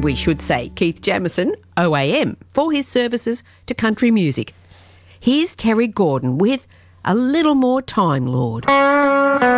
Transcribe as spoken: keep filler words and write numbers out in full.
we should say Keith Jamison, O A M, for his services to country music. Here's Terry Gordon with A Little More Time, Lord.